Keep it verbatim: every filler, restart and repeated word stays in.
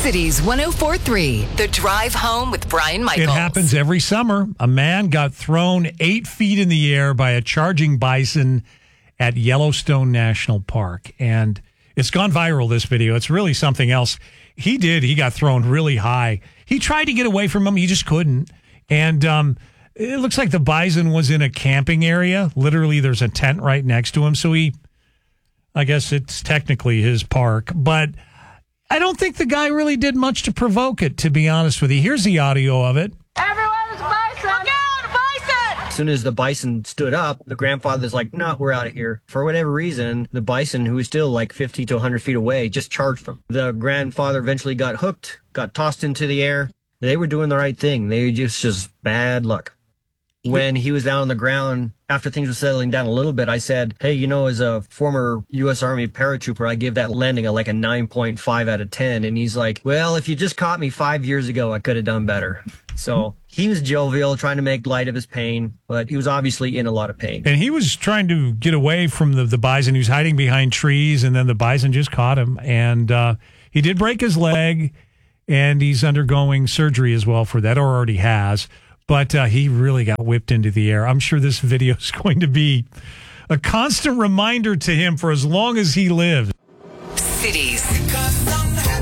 Cities one oh four point three, The Drive Home with Brian Michaels. It happens every summer. A man got thrown eight feet in the air by a charging bison at Yellowstone National Park. And it's gone viral, this video. It's really something else. He did. He got thrown really high. He tried to get away from him. He just couldn't. And um, it looks like the bison was in a camping area. Literally, there's a tent right next to him. So he, I guess it's technically his park. But I don't think the guy really did much to provoke it, to be honest with you. Here's the audio of it. Everyone is bison! Look out, bison! As soon as the bison stood up, the grandfather's like, no, we're out of here. For whatever reason, the bison, who was still like fifty to one hundred feet away, just charged them. The grandfather eventually got hooked, got tossed into the air. They were doing the right thing. They just, just bad luck. When he was down on the ground, after things were settling down a little bit, I said, hey, you know, as a former U S Army paratrooper, I give that landing a, like a nine point five out of ten. And he's like, well, if you just caught me five years ago, I could have done better. So he was jovial, trying to make light of his pain, but he was obviously in a lot of pain. And he was trying to get away from the, the bison. He was hiding behind trees, and then the bison just caught him. And uh, he did break his leg, and he's undergoing surgery as well for that, or already has. But uh, he really got whipped into the air. I'm sure this video is going to be a constant reminder to him for as long as he lives. Cities